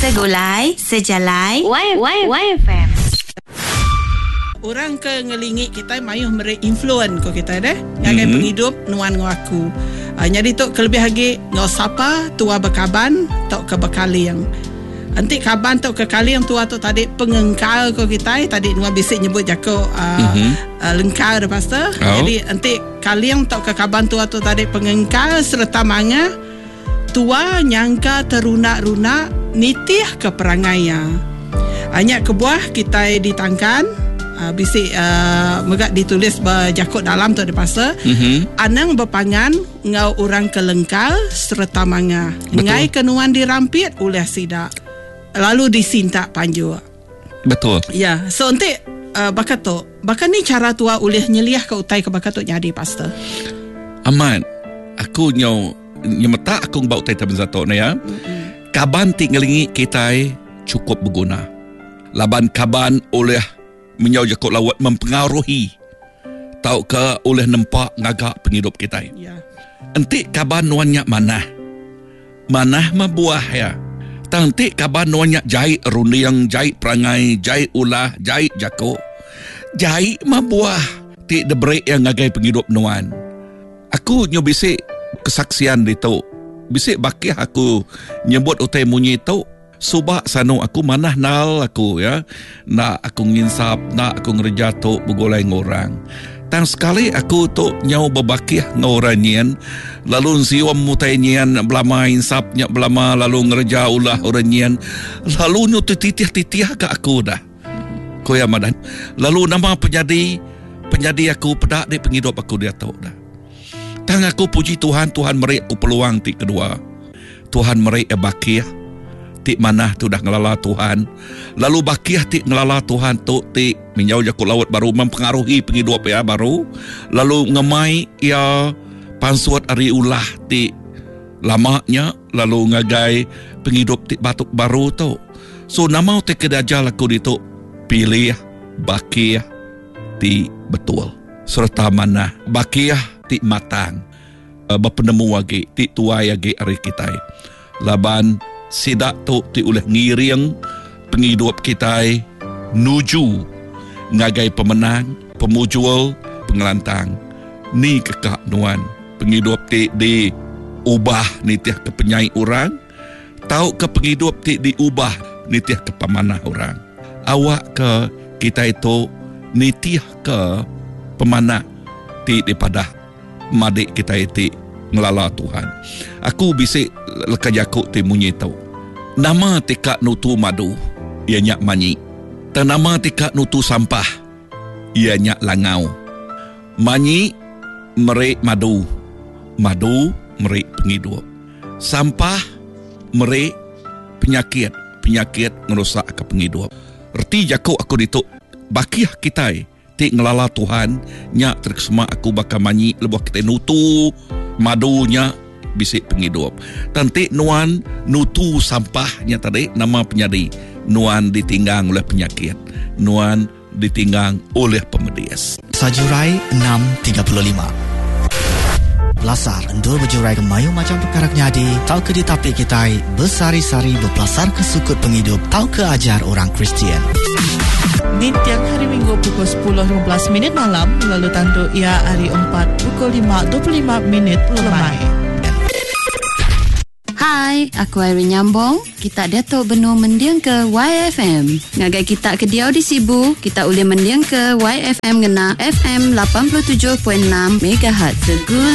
Segulai, sejalai, YFM. Orang ke ngelingit kita mayuh mere influence ko kita deh. Ngagai penghidup nuan ngaku. Jadi tu kelebih lagi ngau sapa tua bekaban tok ke bekaliang. Nanti kaban tok ke kaliang tua tu tadi pengengkal ko kita tadi nuan bisik nyebut jako lengkal dah pastor. Jadi nanti kaliang tok ke kaban tua tu tadi pengengkal serta manga tua nyangka teruna-runa nitih ke perangainya. Hanya kebuah kita ditangkan bisik megak ditulis berjakut dalam tu ada pasal anang berpangan ngau orang kelengkal serta manga ngai kenuan dirampit oleh sidak lalu disintak panju. Betul. Ya, so nanti bakat ni cara tua oleh nyeliah ke utai ke bakat tu jadi pastor. Aman. Aku nyemeta aku bau utai taben zato na ya. Kaban ti ngelingi kita cukup berguna. Laban kaban oleh menyau jakut lawat mempengaruhi tau ke oleh nampak ngagak penghidup kita. Ya. Entik kaban nuannya manah membuah ya. Entik kaban nuannya jahit runiang, jahit perangai, jahit ulah, jahit jakut. Jahit membuah tik debrek yang ngagai penghidup nuan. Aku nyobisik kesaksian itu. Bisik bakih aku nyebut utai munyi tu subak sanu aku manah nal aku ya. Nak aku nginsap, nak aku ngerja tu begolai ngorang. Tang sekali aku tu nyau berbakih ngorang nyen. Lalu siwam mutai nyen belama insapnya belama lalu ngerja ulah orang nyen. Lalu nyu titih-titih ke aku dah. Koya madan. Lalu nama penyadi aku pedak di penghidup aku dia tahu dah. Tang aku puji Tuhan merik aku peluang ti kedua. Tuhan merik bakiyah ti manah tu dah ngelala Tuhan. Lalu bakiyah ti ngelala Tuhan tu ti menyau jakut laut baru mempengaruhi penghidup ya baru. Lalu ngemai ya pansuat ari ulah ti lamanya lalu ngagai penghidup ti batuk baru tu. So nama ti kedajal aku ditu pilih bakiyah ti betul. Serta manah bakiyah ti matang berpenemu wagi ti tuai agi ari kita laban sidak tu ti oleh ngiring penghidup kita nuju ngagai pemenang pemujul pengelantang ni kekak nuan penghidup ti di ubah nitiah ke penyai orang tau ke penghidup ti diubah nitiah ke pemanah orang awak ke kita itu nitiah ke pemanah ti daripada madik kita itu ngelala Tuhan. Aku bisik leka jakut ti munyi tau. Nama tika nutu madu, ianya manyi. Dan nama tika nutu sampah, ianya langau. Manyi merik madu. Madu merik penghidup. Sampah merik penyakit. Penyakit ngerusak ke penghidup. Erti jakut aku dituk bakiyah kita ti ngelala Tuhan nya terkesema aku bakal manyi lebuh kita nutu madunya bisik penghidup. Tanti nuan nutu sampahnya tadi nama penyadi nuan ditinggang oleh penyakit, nuan ditinggang oleh pemedias. Sajurai 6.35 Belasar endur berjurai ke mayu macam perkara nyadi. Tau ke ditapi kita bersari-sari berpelasar ke sukut penghidup. Tau ke ajar orang Kristian. Di tiap hari Minggu pukul 10.15 malam, lalu tandu ia hari 4 pukul 5.25 lemai. Hai, aku Irene Nyambong. Kita datuk benua mendiang ke YFM. Ngagai kita ke Diau di Sibu, kita boleh mendiang ke YFM ngena FM 87.6 MHz. Segul